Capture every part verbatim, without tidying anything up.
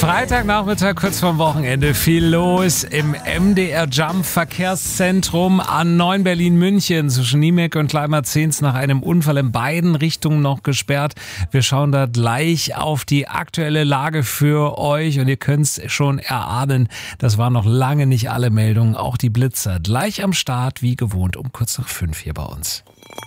Freitagnachmittag, kurz vorm Wochenende, viel los im M D R Jump Verkehrszentrum A neun Berlin-München zwischen Niemek und Gleimar-Zehns nach einem Unfall in beiden Richtungen noch gesperrt. Wir schauen da gleich auf die aktuelle Lage für euch und ihr könnt es schon erahnen, das waren noch lange nicht alle Meldungen, auch die Blitzer. Gleich am Start, wie gewohnt, um kurz nach fünf hier bei uns.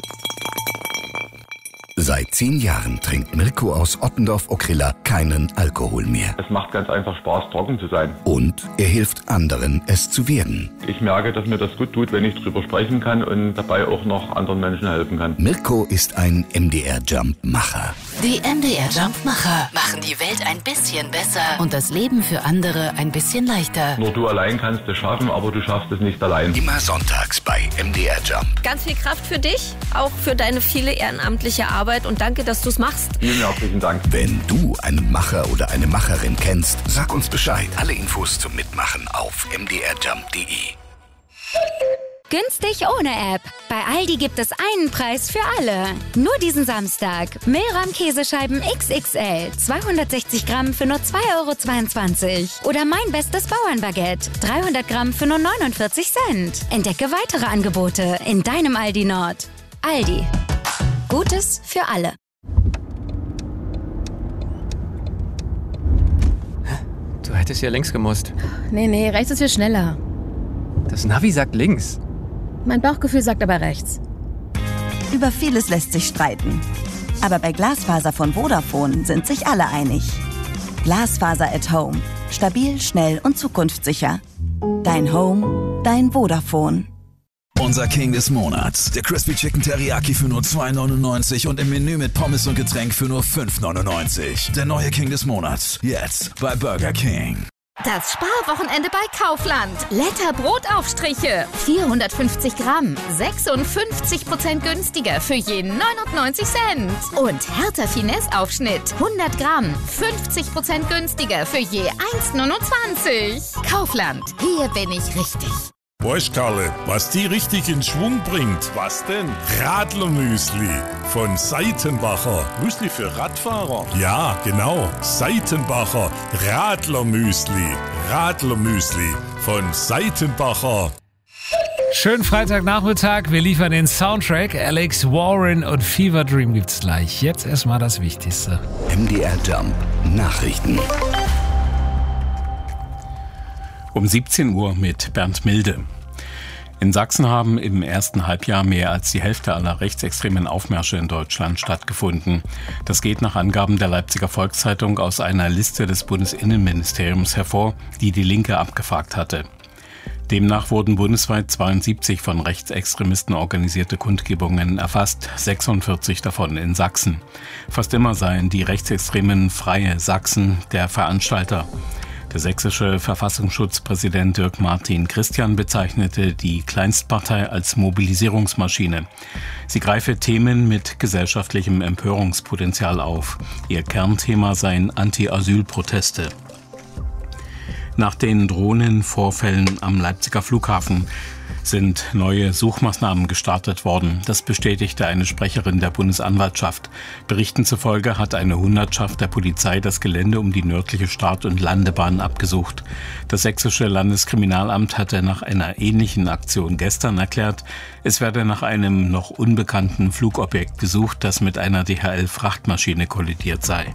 Seit zehn Jahren trinkt Mirko aus Ottendorf-Okrilla keinen Alkohol mehr. Es macht ganz einfach Spaß, trocken zu sein. Und er hilft anderen, es zu werden. Ich merke, dass mir das gut tut, wenn ich drüber sprechen kann und dabei auch noch anderen Menschen helfen kann. Mirko ist ein M D R-Jump-Macher. Die M D R-Jump-Macher machen die Welt ein bisschen besser und das Leben für andere ein bisschen leichter. Nur du allein kannst es schaffen, aber du schaffst es nicht allein. Immer sonntags bei M D R Jump. Ganz viel Kraft für dich, auch für deine viele ehrenamtliche Arbeit. Und danke, dass du es machst. Vielen herzlichen Dank. Wenn du einen Macher oder eine Macherin kennst, sag uns Bescheid. Alle Infos zum Mitmachen auf m d r jump punkt d e. Günstig ohne App. Bei Aldi gibt es einen Preis für alle. Nur diesen Samstag. Milram Käsescheiben X X L. zweihundertsechzig Gramm für nur zwei Euro zweiundzwanzig. Oder mein bestes Bauernbaguette. dreihundert Gramm für nur neunundvierzig Cent. Entdecke weitere Angebote in deinem Aldi Nord. Aldi. Gutes für alle. Du hättest ja links gemusst. Nee, nee, rechts ist viel schneller. Das Navi sagt links. Mein Bauchgefühl sagt aber rechts. Über vieles lässt sich streiten. Aber bei Glasfaser von Vodafone sind sich alle einig. Glasfaser at Home. Stabil, schnell und zukunftssicher. Dein Home, dein Vodafone. Unser King des Monats. Der Crispy Chicken Teriyaki für nur zwei neunundneunzig und im Menü mit Pommes und Getränk für nur fünf neunundneunzig. Der neue King des Monats. Jetzt bei Burger King. Das Sparwochenende bei Kaufland. Letter Brotaufstriche. vierhundertfünfzig Gramm. sechsundfünfzig Prozent günstiger für je neunundneunzig Cent. Und Hertha Finesse Aufschnitt. hundert Gramm. fünfzig Prozent günstiger für je eins neunundzwanzig. Kaufland. Hier bin ich richtig. Bosch Karle, was die richtig in Schwung bringt. Was denn? Radlermüsli von Seitenbacher. Müsli für Radfahrer? Ja, genau. Seitenbacher Radlermüsli. Radlermüsli von Seitenbacher. Schönen Freitagnachmittag, wir liefern den Soundtrack. Alex Warren und Fever Dream gibt's gleich. Jetzt erstmal das Wichtigste. M D R Jump Nachrichten. Um siebzehn Uhr mit Bernd Milde. In Sachsen haben im ersten Halbjahr mehr als die Hälfte aller rechtsextremen Aufmärsche in Deutschland stattgefunden. Das geht nach Angaben der Leipziger Volkszeitung aus einer Liste des Bundesinnenministeriums hervor, die die Linke abgefragt hatte. Demnach wurden bundesweit zweiundsiebzig von Rechtsextremisten organisierte Kundgebungen erfasst, sechsundvierzig davon in Sachsen. Fast immer seien die Rechtsextremen Freie Sachsen der Veranstalter. Der sächsische Verfassungsschutzpräsident Dirk Martin Christian bezeichnete die Kleinstpartei als Mobilisierungsmaschine. Sie greife Themen mit gesellschaftlichem Empörungspotenzial auf. Ihr Kernthema seien Anti-Asyl-Proteste. Nach den Drohnenvorfällen am Leipziger Flughafen sind neue Suchmaßnahmen gestartet worden. Das bestätigte eine Sprecherin der Bundesanwaltschaft. Berichten zufolge hat eine Hundertschaft der Polizei das Gelände um die nördliche Start- und Landebahn abgesucht. Das sächsische Landeskriminalamt hatte nach einer ähnlichen Aktion gestern erklärt, es werde nach einem noch unbekannten Flugobjekt gesucht, das mit einer D H L-Frachtmaschine kollidiert sei.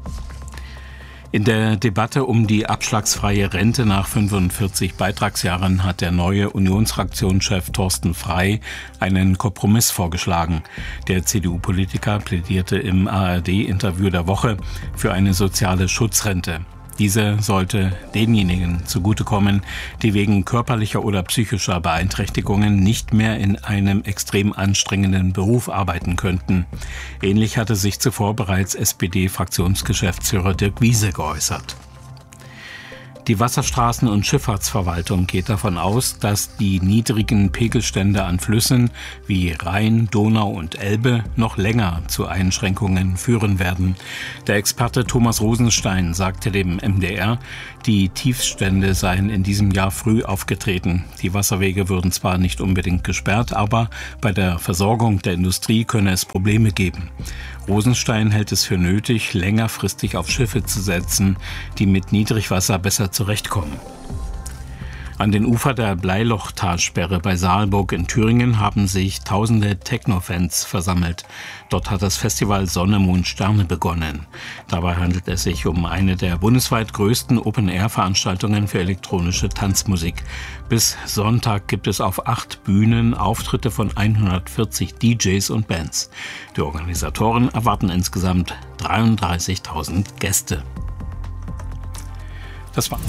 In der Debatte um die abschlagsfreie Rente nach fünfundvierzig Beitragsjahren hat der neue Unionsfraktionschef Thorsten Frey einen Kompromiss vorgeschlagen. Der C D U-Politiker plädierte im A R D-Interview der Woche für eine soziale Schutzrente. Diese sollte denjenigen zugutekommen, die wegen körperlicher oder psychischer Beeinträchtigungen nicht mehr in einem extrem anstrengenden Beruf arbeiten könnten. Ähnlich hatte sich zuvor bereits S P D-Fraktionsgeschäftsführer Dirk Wiese geäußert. Die Wasserstraßen- und Schifffahrtsverwaltung geht davon aus, dass die niedrigen Pegelstände an Flüssen wie Rhein, Donau und Elbe noch länger zu Einschränkungen führen werden. Der Experte Thomas Rosenstein sagte dem M D R, die Tiefstände seien in diesem Jahr früh aufgetreten. Die Wasserwege würden zwar nicht unbedingt gesperrt, aber bei der Versorgung der Industrie könne es Probleme geben. Rosenstein hält es für nötig, längerfristig auf Schiffe zu setzen, die mit Niedrigwasser besser zurechtkommen. An den Ufern der Bleilochtalsperre bei Saalburg in Thüringen haben sich tausende Techno-Fans versammelt. Dort hat das Festival Sonne, Mond, Sterne begonnen. Dabei handelt es sich um eine der bundesweit größten Open-Air-Veranstaltungen für elektronische Tanzmusik. Bis Sonntag gibt es auf acht Bühnen Auftritte von hundertvierzig D Js und Bands. Die Organisatoren erwarten insgesamt dreiunddreißigtausend Gäste. Das war...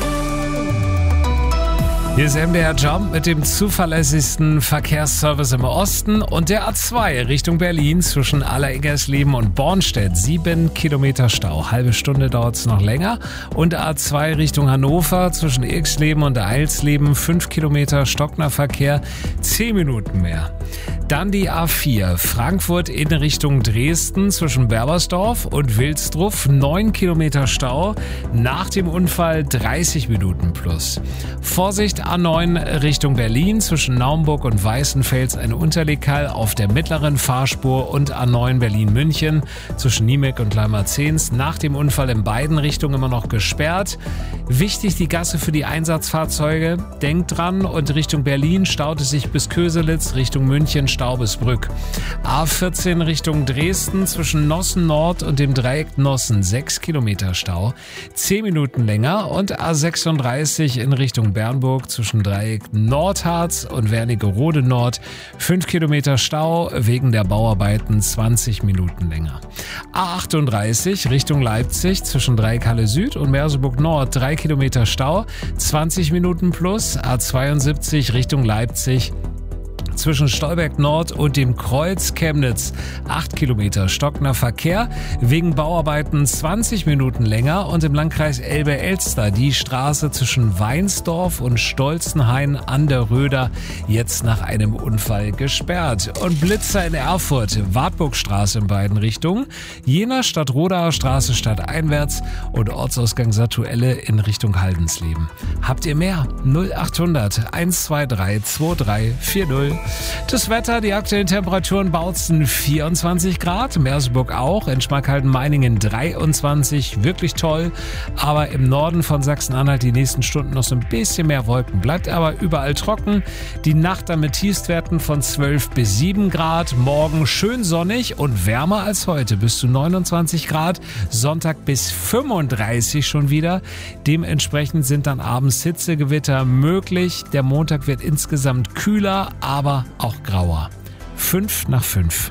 Hier ist M D R Jump mit dem zuverlässigsten Verkehrsservice im Osten und der A zwei Richtung Berlin zwischen Allereggersleben und Bornstedt. Sieben Kilometer Stau. Halbe Stunde dauert es noch länger. Und A zwei Richtung Hannover zwischen Irxleben und Eilsleben. Fünf Kilometer Stockner Verkehr. Zehn Minuten mehr. Dann die A vier Frankfurt in Richtung Dresden zwischen Berbersdorf und Wilsdruff. Neun Kilometer Stau. Nach dem Unfall dreißig Minuten plus. Vorsicht, A neun Richtung Berlin zwischen Naumburg und Weißenfels ein Unterlegkeil auf der mittleren Fahrspur und A neun Berlin-München zwischen Niemek und Leimerzehns. Nach dem Unfall in beiden Richtungen immer noch gesperrt. Wichtig die Gasse für die Einsatzfahrzeuge. Denkt dran, und Richtung Berlin staut es sich bis Köselitz, Richtung München Stau bis Brück. A vierzehn Richtung Dresden zwischen Nossen Nord und dem Dreieck Nossen sechs Kilometer Stau. zehn Minuten länger. Und A sechsunddreißig in Richtung Bernburg zwischen Dreieck Nordharz und Wernigerode Nord. fünf Kilometer Stau wegen der Bauarbeiten, zwanzig Minuten länger. A achtunddreißig Richtung Leipzig zwischen Dreieck Halle Süd und Merseburg Nord. drei Kilometer Stau, zwanzig Minuten plus. A zweiundsiebzig Richtung Leipzig zwischen Stolberg Nord und dem Kreuz Chemnitz. acht Kilometer Stockner Verkehr, wegen Bauarbeiten zwanzig Minuten länger. Und im Landkreis Elbe-Elster die Straße zwischen Weinsdorf und Stolzenhain an der Röder jetzt nach einem Unfall gesperrt. Und Blitzer in Erfurt, Wartburgstraße in beiden Richtungen, Jena Stadt-Rodaer Straße stadteinwärts und Ortsausgang Satuelle in Richtung Haldensleben. Habt ihr mehr? null achthundert eins zwei drei zwei drei vier null. Das Wetter, die aktuellen Temperaturen: Bautzen vierundzwanzig Grad, Merseburg auch, in Schmalkalden-Meiningen dreiundzwanzig, wirklich toll. Aber im Norden von Sachsen-Anhalt die nächsten Stunden noch so ein bisschen mehr Wolken. Bleibt aber überall trocken. Die Nacht dann mit Tiefstwerten von zwölf bis sieben Grad. Morgen schön sonnig und wärmer als heute, bis zu neunundzwanzig Grad. Sonntag bis fünfunddreißig schon wieder. Dementsprechend sind dann abends Hitzegewitter möglich. Der Montag wird insgesamt kühler, aber auch grauer. Fünf nach fünf.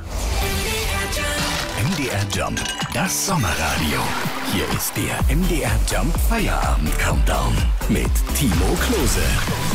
M D R Jump, das Sommerradio. Hier ist der M D R Jump Feierabend Countdown mit Timo Klose.